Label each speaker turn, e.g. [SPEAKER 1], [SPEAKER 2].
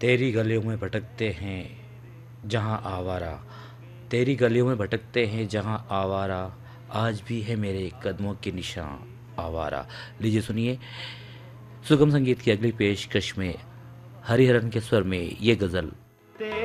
[SPEAKER 1] तेरी गलियों में भटकते हैं जहाँ आवारा, तेरी गलियों में भटकते हैं जहाँ आवारा, आज भी है मेरे कदमों के निशान आवारा। लीजिए सुनिए सुगम संगीत की अगली पेशकश में हरिहरन के स्वर में ये गज़ल।